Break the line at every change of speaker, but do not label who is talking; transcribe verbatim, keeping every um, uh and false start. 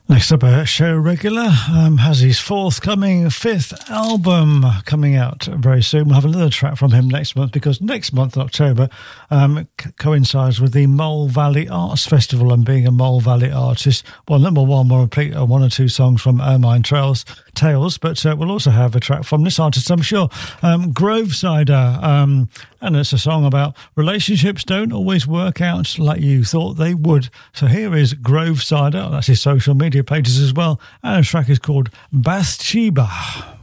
Next up, a show regular um, has his forthcoming fifth album coming out very soon. We'll have another track from him next month because next month in October um, c- coincides with the Mole Valley Arts Festival, and being a Mole Valley artist, well, number one, we'll repeat uh, one or two songs from Ermine Trails, Tales, but uh, we'll also have a track from this artist, I'm sure, um, Grovesider, um, and it's a song about relationships don't always work out like you thought they would. So here is Grovesider, that's his social media pages as well, and the track is called Bathsheba.